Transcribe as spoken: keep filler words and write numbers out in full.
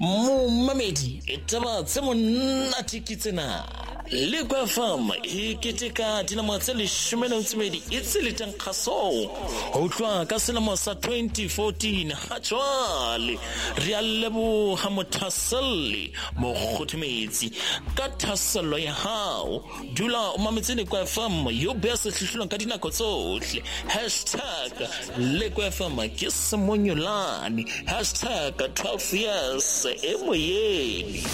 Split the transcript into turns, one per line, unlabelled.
Mamedi etaba tse monate ke tsena le kwa fama e keteka dinamo tse leshome le metso e mebedi e tseletsang kgaso ho tloha ka selemo sa twenty fourteen ha jwale re a leboha mothaseli mo kgothometsi ka thaselo ya hao dula o mametse le kwa fama yo beha sehlohlolong ka dinako tsohle hashtag le kwa fama ke semonyolane hashtag twelve years e moyeni.